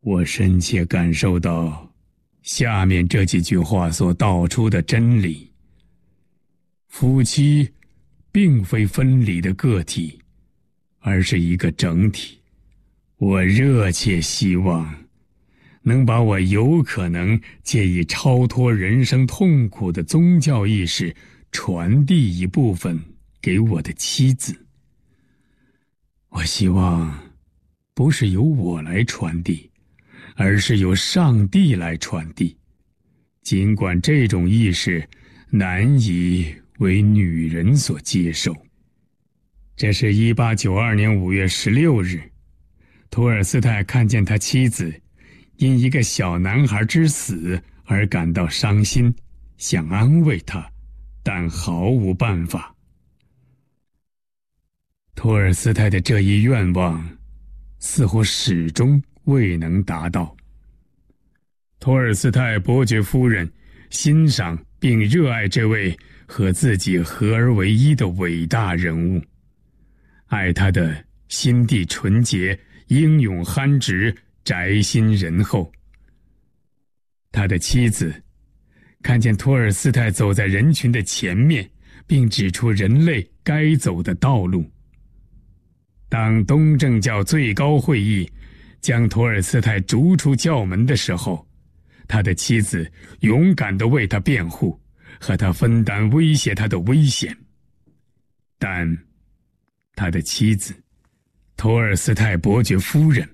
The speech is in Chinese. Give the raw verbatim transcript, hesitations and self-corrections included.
我深切感受到下面这几句话所道出的真理：夫妻并非分离的个体，而是一个整体。我热切希望能把我有可能借以超脱人生痛苦的宗教意识传递一部分给我的妻子。我希望不是由我来传递，而是由上帝来传递，尽管这种意识难以为女人所接受。这是一八九二年五月十六日，托尔斯泰看见他妻子因一个小男孩之死而感到伤心，想安慰他，但毫无办法。托尔斯泰的这一愿望似乎始终未能达到。托尔斯泰伯爵夫人欣赏并热爱这位和自己合而为一的伟大人物，爱他的心地纯洁、英勇憨直、宅心仁厚。他的妻子看见托尔斯泰走在人群的前面，并指出人类该走的道路。当东正教最高会议将托尔斯泰逐出教门的时候，他的妻子勇敢地为他辩护，和他分担威胁他的危险。但他的妻子，托尔斯泰伯爵夫人，